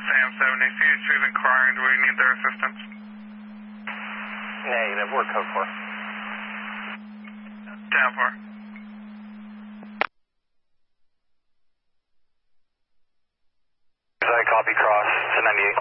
Sam 70. CH is inquiring. Do we need their assistance? Negative. We're code 4. Down 4. I copy cross to 98.